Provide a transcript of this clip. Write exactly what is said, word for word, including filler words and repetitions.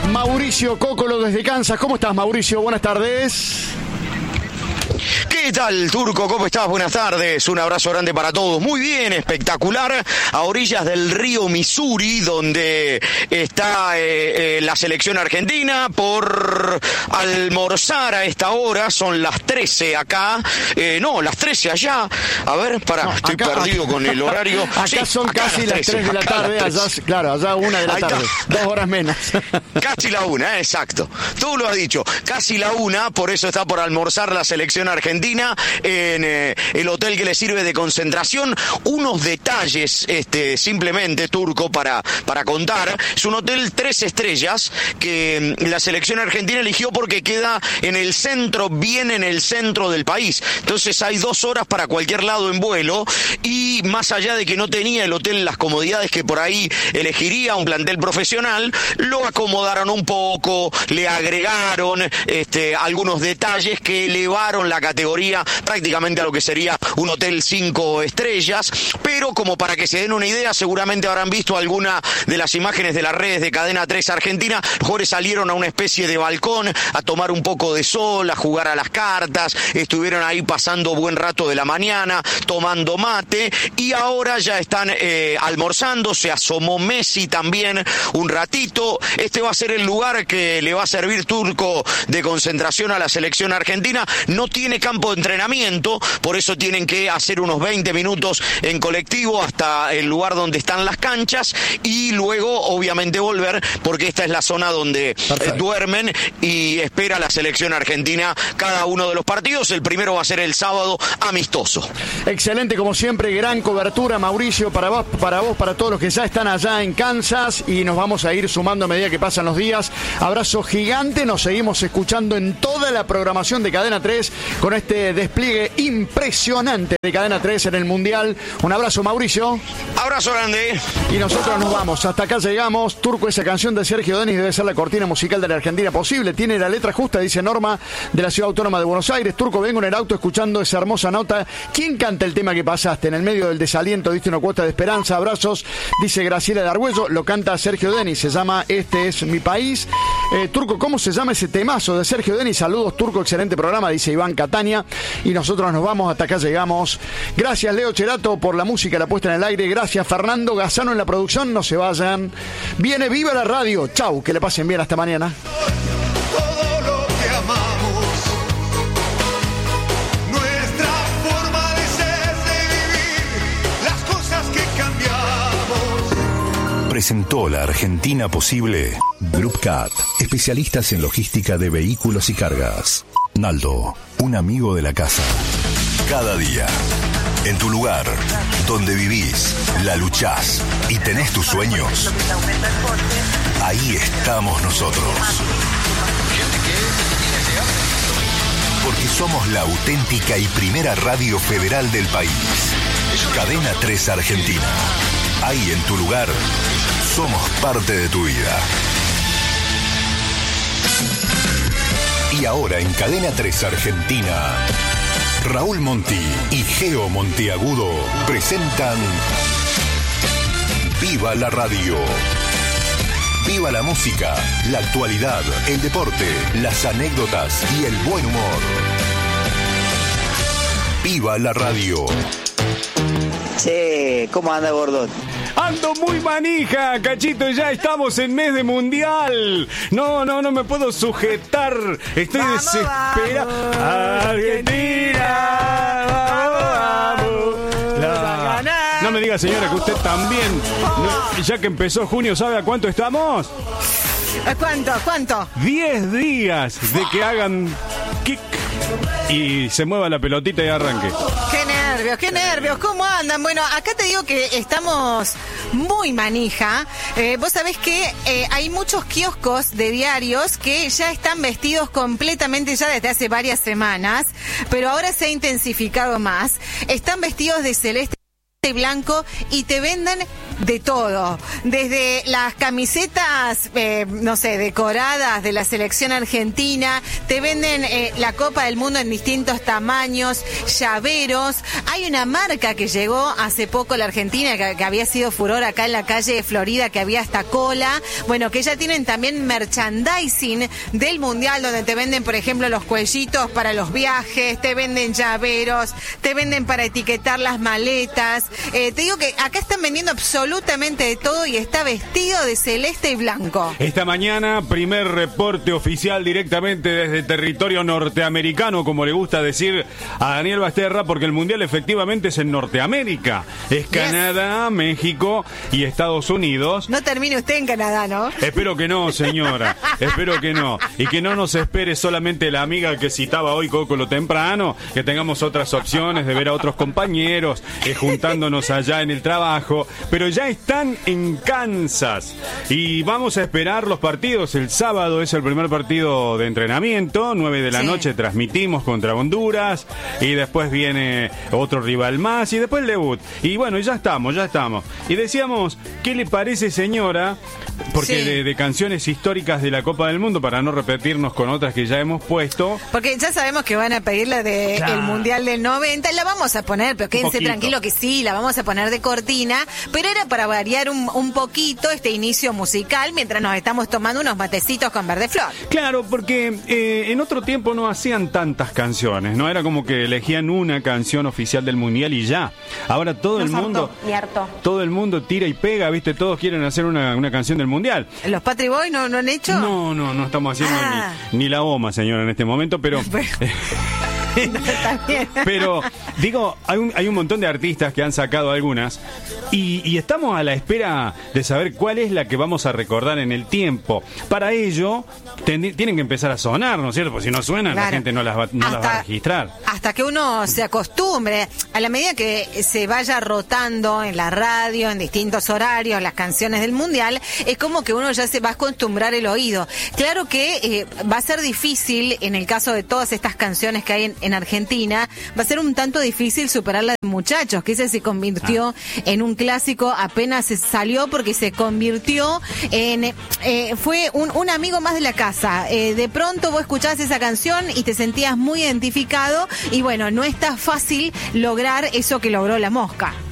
Mauricio Cocolo desde Kansas. ¿Cómo estás, Mauricio? Buenas tardes. ¿Qué tal, Turco? ¿Cómo estás? Buenas tardes. Un abrazo grande para todos. Muy bien, espectacular. A orillas del río Missouri, donde está eh, eh, la selección argentina por almorzar a esta hora. Son las trece acá. Eh, no, las trece allá. A ver, pará, no, estoy acá, perdido acá, con el horario. Acá sí, son acá casi las, trece, las tres de la tarde. Allá, claro, allá una de la Ahí tarde. Está. Dos horas menos. Casi la una, eh, exacto. Tú lo has dicho. Casi la una, por eso está por almorzar la selección argentina en eh, el hotel que le sirve de concentración. Unos detalles este, simplemente, Turco, para, para contar. Es un hotel tres estrellas que la selección argentina eligió porque queda en el centro, bien en el centro del país. Entonces hay dos horas para cualquier lado en vuelo, y más allá de que no tenía el hotel las comodidades que por ahí elegiría un plantel profesional, lo acomodaron un poco, le agregaron este, algunos detalles que elevaron la categoría prácticamente a lo que sería un hotel cinco estrellas, pero como para que se den una idea, seguramente habrán visto alguna de las imágenes de las redes de Cadena tres Argentina. Los jugadores salieron a una especie de balcón a tomar un poco de sol, a jugar a las cartas, estuvieron ahí pasando buen rato de la mañana, tomando mate, y ahora ya están eh, almorzando. Se asomó Messi también un ratito. Este va a ser el lugar que le va a servir, Turco, de concentración a la selección argentina. No tiene campo de entrenamiento, por eso tienen que hacer unos veinte minutos en colectivo hasta el lugar donde están las canchas, y luego obviamente volver, porque esta es la zona donde eh, duermen y espera la selección argentina cada uno de los partidos. El primero va a ser el sábado, amistoso. Excelente, como siempre, gran cobertura, Mauricio, para vos, para vos, para todos los que ya están allá en Kansas, y nos vamos a ir sumando a medida que pasan los días. Abrazo gigante, nos seguimos escuchando en toda la programación de Cadena tres con este despliegue impresionante de Cadena tres en el Mundial. Un abrazo, Mauricio. Abrazo grande. Y nosotros nos vamos. Hasta acá llegamos. Turco, esa canción de Sergio Denis debe ser la cortina musical de la Argentina posible. Tiene la letra justa, dice Norma, de la Ciudad Autónoma de Buenos Aires. Turco, vengo en el auto escuchando esa hermosa nota. ¿Quién canta el tema que pasaste? En el medio del desaliento diste una cuota de esperanza. Abrazos, dice Graciela de Argüello. Lo canta Sergio Denis. Se llama Este es mi país. Eh, Turco, ¿cómo se llama ese temazo de Sergio Denis? Saludos, Turco, excelente programa, dice Iván Catania. Y nosotros nos vamos, hasta acá llegamos. Gracias, Leo Cherato, por la música, la puesta en el aire. Gracias, Fernando Gazzano, en la producción. No se vayan. Viene Viva la Radio. Chau, que le pasen bien, hasta mañana. Todo lo que amamos, nuestra forma de ser, de vivir, las cosas que cambiamos. Presentó la Argentina posible Group Cat, especialistas en logística de vehículos y cargas. Naldo, un amigo de la casa. Cada día, en tu lugar, donde vivís, la luchás y tenés tus sueños, ahí estamos nosotros. Porque somos la auténtica y primera radio federal del país. Cadena tres Argentina. Ahí en tu lugar, somos parte de tu vida. Y ahora en Cadena tres Argentina, Raúl Monti y Geo Monteagudo presentan Viva la Radio. Viva la música, la actualidad, el deporte, las anécdotas y el buen humor. Viva la Radio. Che, ¿cómo anda, gordo? Ando muy manija, Cachito, ya estamos en mes de mundial. No, no, no me puedo sujetar. Estoy vamos, desesperado. Vamos, Argentina, vamos, vamos. La... No me diga, señora, que usted también, no, ya que empezó junio, ¿sabe a cuánto estamos? ¿A cuánto? ¿Cuánto? Diez días de que hagan kick y se mueva la pelotita y arranque. ¡Qué nervios, qué nervios! ¿Cómo andan? Bueno, acá te digo que estamos muy manija. Eh, vos sabés que eh, hay muchos kioscos de diarios que ya están vestidos completamente ya desde hace varias semanas, pero ahora se ha intensificado más. Están vestidos de celeste y blanco y te venden de todo. Desde las camisetas, eh, no sé, decoradas de la selección argentina, te venden eh, la Copa del Mundo en distintos tamaños, llaveros. Hay una marca que llegó hace poco a la Argentina, que, que había sido furor acá en la calle de Florida, que había hasta cola. Bueno, que ya tienen también merchandising del Mundial, donde te venden, por ejemplo, los cuellitos para los viajes, te venden llaveros, te venden para etiquetar las maletas. Eh, te digo que acá están vendiendo absolutamente de todo y está vestido de celeste y blanco. Esta mañana, primer reporte oficial directamente desde territorio norteamericano, como le gusta decir a Daniel Basterra, porque el Mundial efectivamente es en Norteamérica. Es Canadá, yes. México y Estados Unidos. No termine usted en Canadá, ¿no? Espero que no, señora. Espero que no. Y que no nos espere solamente la amiga que citaba hoy Coco lo temprano, que tengamos otras opciones de ver a otros compañeros, eh, juntándonos allá en el trabajo. Pero ya están en Kansas y vamos a esperar los partidos. El sábado es el primer partido de entrenamiento, nueve de la sí. noche transmitimos contra Honduras y después viene otro rival más y después el debut. Y bueno, ya estamos, ya estamos. Y decíamos, ¿qué le parece, señora? Porque sí. de, de canciones históricas de la Copa del Mundo, para no repetirnos con otras que ya hemos puesto. Porque ya sabemos que van a pedir la del claro. Mundial del noventa, la vamos a poner, pero quédense tranquilo que sí, la vamos a poner de cortina, pero era para variar un, un poquito este inicio musical mientras nos estamos tomando unos matecitos con Verde Flor. Claro, porque eh, en otro tiempo no hacían tantas canciones, no era como que elegían una canción oficial del Mundial y ya. Ahora todo Nos el mundo, harto, todo el mundo tira y pega, ¿viste? Todos quieren hacer una, una canción del Mundial. ¿Los Patri Boy no, no han hecho? No, no, no estamos haciendo ah. ni, ni la goma, señora, en este momento, pero... Pero, digo, hay un, hay un montón de artistas que han sacado algunas y, y estamos a la espera de saber cuál es la que vamos a recordar en el tiempo. Para ello, ten, tienen que empezar a sonar, ¿no es cierto? Porque si no suenan, claro. la gente no las va, no hasta, las va a registrar. Hasta que uno se acostumbre. A la medida que se vaya rotando en la radio, en distintos horarios, las canciones del Mundial, es como que uno ya se va a acostumbrar el oído. Claro que eh, va a ser difícil, en el caso de todas estas canciones que hay en, en Argentina, va a ser un tanto difícil superar la de Muchachos, que ese se convirtió ah. en un clásico apenas se salió, porque se convirtió en eh, fue un, un amigo más de la casa. Eh, de pronto vos escuchabas esa canción y te sentías muy identificado y bueno, no está fácil lograr eso que logró La Mosca.